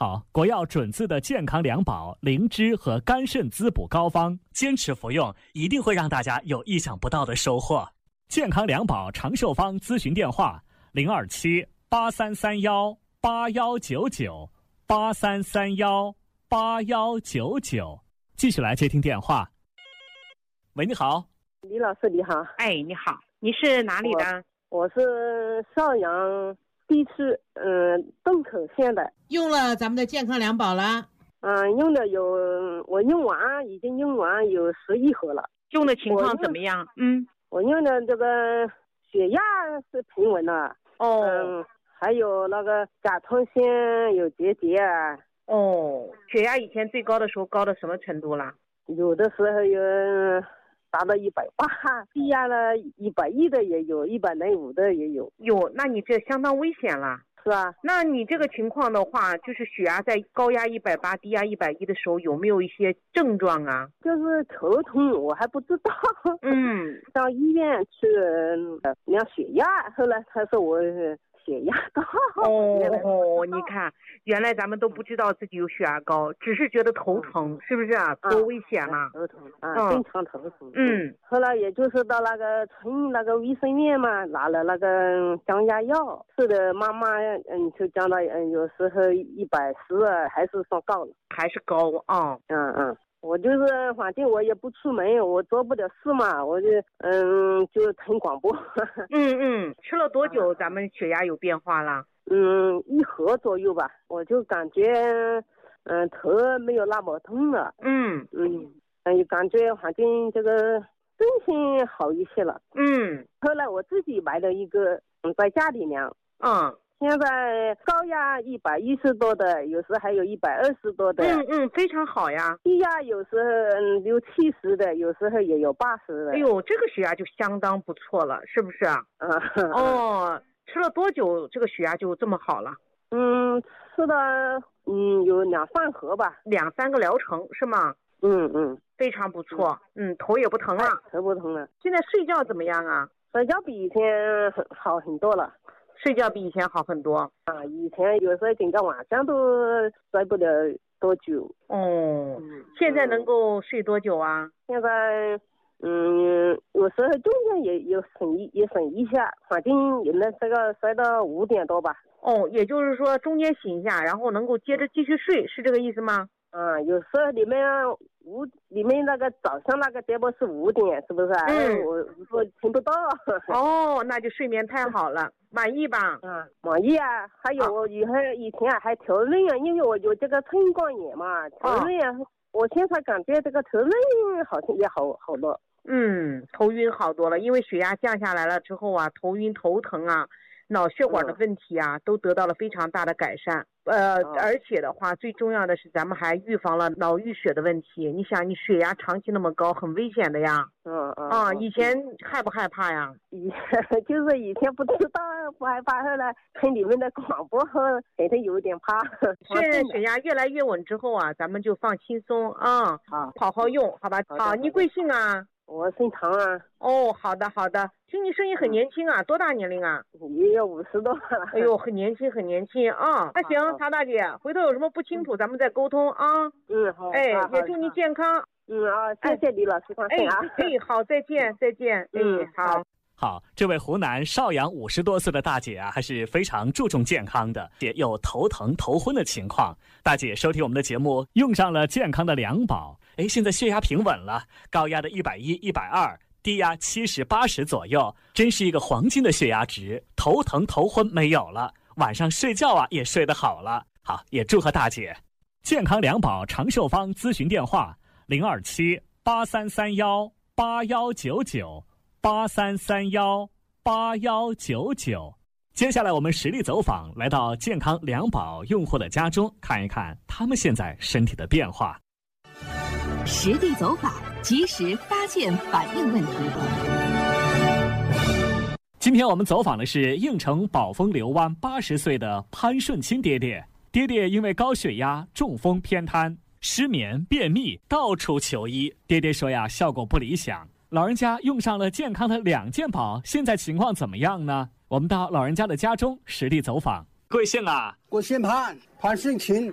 好，国药准字的健康两宝灵芝和肝肾滋补膏方，坚持服用，一定会让大家有意想不到的收获。健康两宝长寿方咨询电话：027-8331-8199，8331-8199。继续来接听电话。喂，你好。 李老师你好。 哎，你好，你是哪里的？ 我是邵阳地区洞口县的。 用了咱们的健康两宝了？ 用的有，我已经用完有11盒了。 用的情况怎么样？ 我用的这个血压是平稳的。还有那个甲状腺有结节啊。 血压以前最高的时候高到什么程度了？ 有的时候有达到180，低压了110的也有，105的也有。 那你这相当危险了。 是啊。 那你这个情况的话，就是血压在高压180、低压110的时候，有没有一些症状啊？ 就是头痛，我还不知道。到医院去量血压，后来他说我血压高。 你看，原来咱们都不知道自己有血压高，只是觉得头疼，是不是啊？多危险了。 头疼非常头疼。后来也就是到那个村那个卫生院嘛，拿了那个降压药，吃的妈妈就降到有时候140，还是算高了， 还是高啊。 我就是反正我也不出门，我做不了事嘛，我就就听广播。 吃了多久咱们血压有变化了 ？1盒左右吧，我就感觉头没有那么痛了。感觉反正这个身心好一些了。后来我自己买了一个在家里量。现在高压110多的，有时还有120多的。 非常好呀。 低压有时候60-70的，有时候也有80的。 哎呦，这个血压就相当不错了，是不是啊？吃了多久这个血压就这么好了？ 吃了有2-3盒吧 ，2-3个疗程是吗？非常不错。头也不疼了。 头不疼了。 现在睡觉怎么样啊？ 睡觉比以前好很多了。 睡觉比以前好很多以前有时候整个晚上都睡不了多久。 现在能够睡多久啊？ 现在有时候中间也省一下，反正也能睡到5点多吧。 也就是说中间醒一下，然后能够接着继续睡，是这个意思吗？ 有时候里面那个早上那个节目是5点，是不是？我听不到。 那就睡眠太好了，满意吧？ 满意啊。还有我以前还头晕啊，因为我有这个青光眼嘛，头晕啊。我现在感觉这个头晕好像也好了。 头晕好多了，因为血压降下来了之后啊，头晕头疼啊，脑血管的问题啊，都得到了非常大的改善。而且的话，最重要的是咱们还预防了脑淤血的问题。你想，你血压长期那么高，很危险的呀。以前害不害怕呀？ 就是以前不知道，不害怕，后来听你们的广播后，觉得有点怕。 现在血压越来越稳之后啊，咱们就放轻松啊，好好用，好吧？好，你贵姓啊？ 我姓唐啊。 好的好的，听你声音很年轻啊，多大年龄啊？ 也有50多了。 哎呦，很年轻啊。那行，曹大姐，回头有什么不清楚咱们再沟通啊。 好。 也祝你健康。 谢谢李老师关心啊。 好，再见。 好，这位湖南邵阳50多岁的大姐啊，还是非常注重健康的，也有头疼头昏的情况。大姐收听我们的节目，用上了健康的两宝，现在血压平稳了，高压的110、120，低压70、80左右，真是一个黄金的血压值，头疼头昏没有了，晚上睡觉啊也睡得好了。好，也祝贺大姐。健康两宝长寿方咨询电话：027-8331-8199，8331-8199。接下来我们实地走访，来到健康两宝用户的家中，看一看他们现在身体的变化。 实地走访，及时发现反映问题。 今天我们走访的是应城宝丰刘湾80岁的潘顺清爹爹。爹爹因为高血压、中风、偏瘫、失眠、便秘，到处求医。爹爹说呀，效果不理想。老人家用上了健康的2件宝，现在情况怎么样呢？我们到老人家的家中实地走访。贵姓啊？ 我姓潘顺清。